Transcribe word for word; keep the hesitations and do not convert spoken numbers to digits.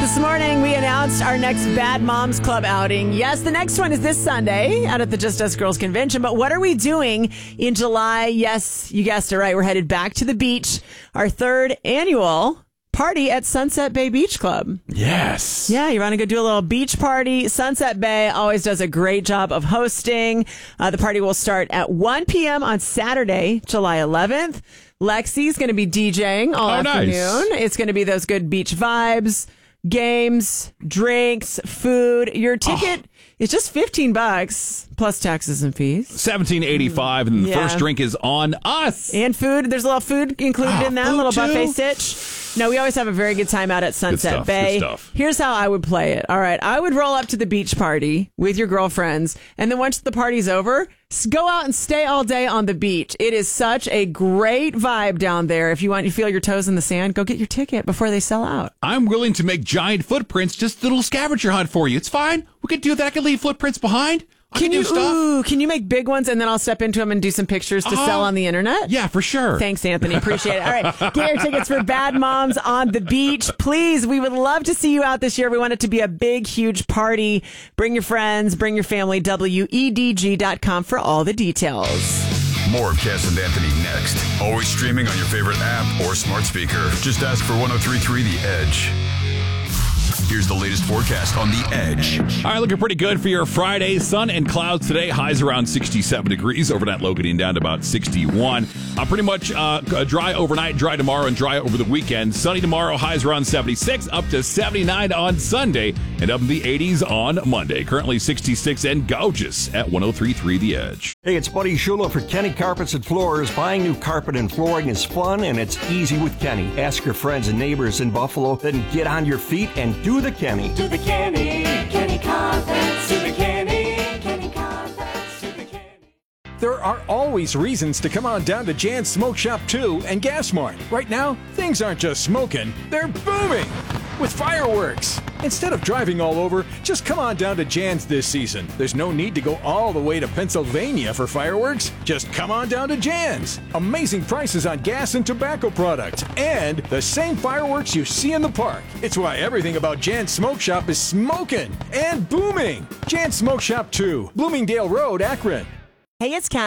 This morning, we announced our next Bad Moms Club outing. Yes, the next one is this Sunday out at the Just Us Girls Convention. But what are we doing in July? Yes, you guessed it right. We're headed back to the beach. Our third annual party at Sunset Bay Beach Club. Yes. Yeah, you want to go do a little beach party. Sunset Bay always does a great job of hosting. Uh, the party will start at one p.m. on Saturday, July eleventh. Lexi's going to be DJing all oh, afternoon. Nice. It's going to be those good beach vibes. Games, drinks, food. Your ticket oh. is just fifteen bucks plus taxes and fees. seventeen eighty-five, and the yeah. first drink is on us. And food. There's a little food included oh, in that, food little too? buffet stitch. No, we always have a very good time out at Sunset good stuff, Bay. Good stuff. Here's how I would play it. All right, I would roll up to the beach party with your girlfriends, and then once the party's over, go out and stay all day on the beach. It is such a great vibe down there. If you want to feel your toes in the sand, go get your ticket before they sell out. I'm willing to make giant footprints, just a little scavenger hunt for you. It's fine. We could do that. I can leave footprints behind. I Can can you do stuff. Ooh, can you make big ones and then I'll step into them and do some pictures to uh, sell on the internet? Yeah, for sure. Thanks, Anthony. Appreciate it. All right, get your tickets for Bad Moms on the Beach. Please, we would love to see you out this year. We want it to be a big, huge party. Bring your friends, bring your family. W E D G dot com for all the details. More of Cass and Anthony next. Always streaming on your favorite app or smart speaker. Just ask for one oh three point three The Edge. Here's the latest forecast on The Edge. All right, looking pretty good for your Friday. Sun and clouds today. Highs around sixty-seven degrees. Overnight low getting down to about sixty-one. Uh, pretty much uh, dry overnight, dry tomorrow, and dry over the weekend. Sunny tomorrow. Highs around seventy-six, up to seventy-nine on Sunday, and up in the eighties on Monday. Currently sixty-six and gorgeous at one oh three point three The Edge. Hey, it's Buddy Shula for Kenny Carpets and Floors. Buying new carpet and flooring is fun, and it's easy with Kenny. Ask your friends and neighbors in Buffalo, then get on your feet and do the Kenny. Do the Kenny, Kenny Carpets, do the Kenny, Kenny Carpets, do the Kenny. There are always reasons to come on down to Jan's Smoke Shop two and Gas Mart. Right now, things aren't just smoking, they're booming with fireworks. Instead of driving all over, just come on down to Jan's this season. There's no need to go all the way to Pennsylvania for fireworks. Just come on down to Jan's. Amazing prices on gas and tobacco products, and the same fireworks you see in the park. It's why everything about Jan's Smoke Shop is smoking and booming. Jan's Smoke Shop two, Bloomingdale Road, Akron. Hey, it's Kat.